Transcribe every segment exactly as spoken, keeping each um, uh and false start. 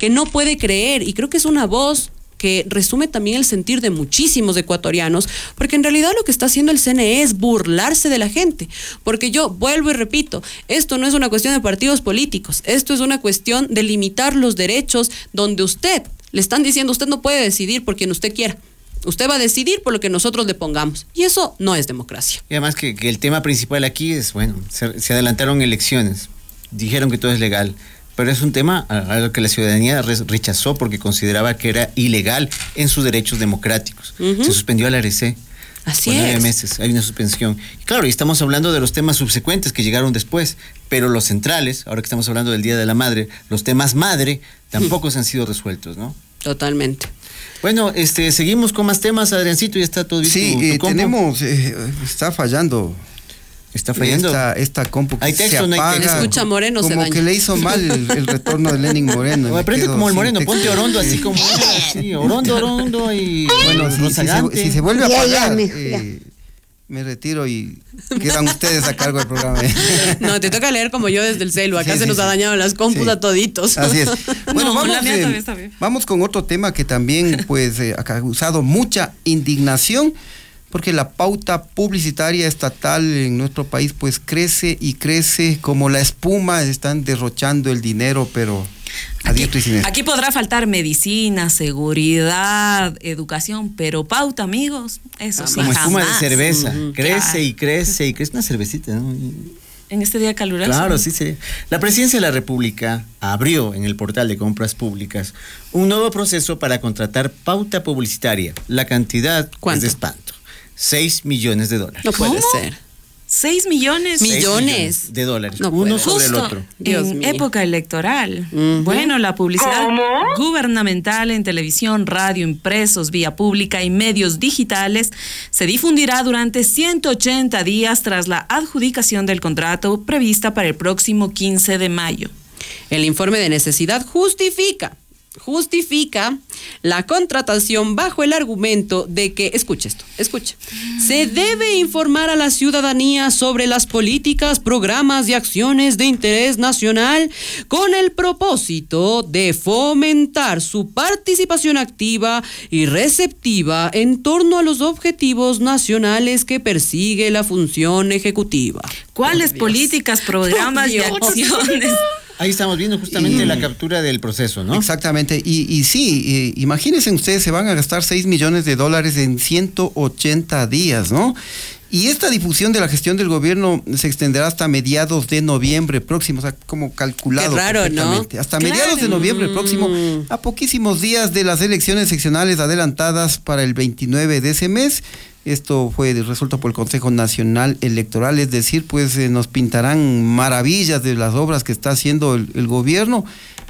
que no puede creer, y creo que es una voz que resume también el sentir de muchísimos ecuatorianos, porque en realidad lo que está haciendo el C N E es burlarse de la gente, porque yo vuelvo y repito, esto no es una cuestión de partidos políticos, esto es una cuestión de limitar los derechos donde usted, le están diciendo, usted no puede decidir por quien usted quiera, usted va a decidir por lo que nosotros le pongamos, y eso no es democracia. Y además que, que el tema principal aquí es, bueno, se, se adelantaron elecciones, dijeron que todo es legal, pero es un tema a, a lo que la ciudadanía re, rechazó porque consideraba que era ilegal en sus derechos democráticos. Uh-huh. Se suspendió al A R C. Así por es. nueve meses, hay una suspensión. Y claro, y estamos hablando de los temas subsecuentes que llegaron después, pero los centrales, ahora que estamos hablando del Día de la Madre, los temas madre tampoco se han sido resueltos, ¿no? Totalmente. Bueno, este, seguimos con más temas, Adriancito, ya está todo listo. Sí, tu, tu eh, compu. tenemos, eh, está fallando. Está fallando. Esta, esta compu que ¿Hay texto, se no hay apaga, texto? Escucha Moreno, se como daña. que le hizo mal el, el retorno de Lenin Moreno. No, aprende como el Moreno, ponte orondo así como así, orondo, orondo y bueno, si, si, se, si se vuelve a Ya, apagar, ya, me- eh, me retiro y quedan ustedes a cargo del programa. No, te toca leer como yo desde el celu. Acá Sí, se sí, nos sí. ha dañado las compus Sí. a toditos. Así es. Bueno, No, vamos, la mía eh, también está bien. vamos con otro tema que también pues eh, ha causado mucha indignación, porque la pauta publicitaria estatal en nuestro país pues crece y crece como la espuma, están derrochando el dinero, pero a Aquí, diestro y siniestro. aquí podrá faltar medicina, seguridad, educación, pero pauta, amigos, eso sí, como espuma de jamás. cerveza, Ujú, crece claro. y crece y crece una cervecita, ¿no? En este día caluroso. Claro, sí, sí. La Presidencia de la República abrió en el portal de compras públicas un nuevo proceso para contratar pauta publicitaria. La cantidad ¿Cuánto? es de espanto. seis millones de dólares. No puede ¿Cómo? ser. Seis millones. Mi- Seis millones. de dólares. No uno puede. sobre el Justo otro. Dios en mío. época electoral. Ujú. Bueno, la publicidad gubernamental en televisión, radio, impresos, vía pública y medios digitales se difundirá durante ciento ochenta días tras la adjudicación del contrato prevista para el próximo quince de mayo. El informe de necesidad justifica, justifica la contratación bajo el argumento de que, escuche esto, escuche, se debe informar a la ciudadanía sobre las políticas, programas y acciones de interés nacional con el propósito de fomentar su participación activa y receptiva en torno a los objetivos nacionales que persigue la función ejecutiva. ¿Cuáles Por Dios. políticas, programas Por y Dios. acciones? Ahí estamos viendo justamente Y- la captura del proceso, ¿no? Exactamente, y, y sí, eh, imagínense ustedes, se van a gastar seis millones de dólares en ciento ochenta días, ¿no? Y esta difusión de la gestión del gobierno se extenderá hasta mediados de noviembre próximo, o sea, como calculado. Qué raro, ¿no? perfectamente. Hasta Claro. mediados de noviembre próximo, a poquísimos días de las elecciones seccionales adelantadas para el veintinueve de ese mes. Esto fue resuelto por el Consejo Nacional Electoral, es decir, pues eh, nos pintarán maravillas de las obras que está haciendo el, el gobierno,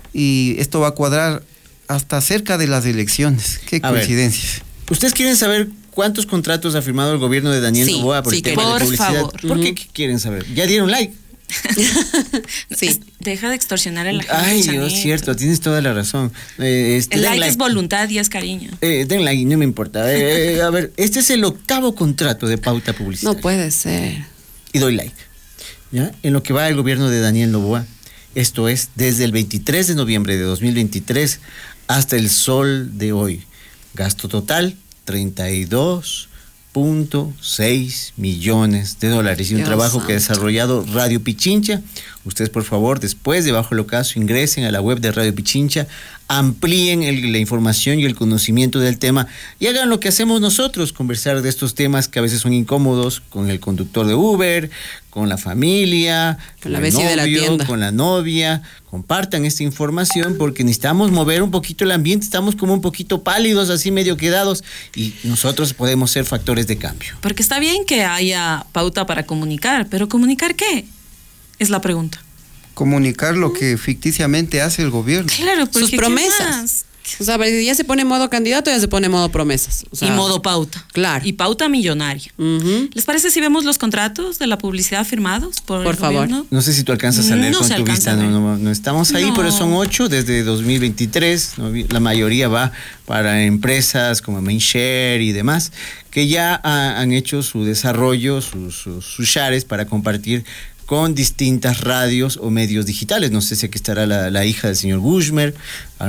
y esto va a cuadrar hasta cerca de las elecciones. Qué A ver. coincidencias. ¿Ustedes quieren saber cuántos contratos ha firmado el gobierno de Daniel Sí, Noboa por sí, el tema por de publicidad? favor. ¿Por qué Ujú. quieren saber? ¿Ya dieron like? Sí. Deja de extorsionar a la gente. Ay, Chanito. Dios, cierto, tienes toda la razón. Eh, este, El den like, es voluntad y es cariño. Eh, den like, no me importa. Eh, eh, a ver, este es el octavo contrato de pauta publicitaria. No puede ser. Y doy like. ¿Ya? En lo que va el gobierno de Daniel Noboa, esto es desde el veintitrés de noviembre de dos mil veintitrés hasta el sol de hoy. Gasto total, treinta y dos punto seis millones de dólares. Y un Dios trabajo que ha santo. desarrollado Radio Pichincha. Ustedes, por favor, después de Bajo el Ocaso, ingresen a la web de Radio Pichincha, amplíen el- la información y el conocimiento del tema y hagan lo que hacemos nosotros, conversar de estos temas que a veces son incómodos con el conductor de Uber, con la familia, Con la el vecina de la novio, tienda. con la novia. Compartan esta información porque necesitamos mover un poquito el ambiente, estamos como un poquito pálidos, así medio quedados, y nosotros podemos ser factores de cambio. Porque está bien que haya pauta para comunicar, pero ¿comunicar qué? Es la pregunta. Comunicar lo que ficticiamente hace el gobierno. Claro, porque Sus ¿qué promesas. más? O sea, ya se pone modo candidato, ya se pone modo promesas. O sea, Y modo pauta. Claro. Y pauta millonaria. Ujú. ¿Les parece si vemos los contratos de la publicidad firmados por, Por el favor. gobierno? No sé si tú alcanzas a leer No con se tu alcanza vista, a no, ver. no, no estamos ahí, No. pero son ocho desde dos mil veintitrés, ¿no? La mayoría va para empresas como Mainshare y demás, que ya ha- han hecho su desarrollo, sus, sus, sus shares para compartir con distintas radios o medios digitales. No sé si aquí estará la, la hija del señor Gushmer,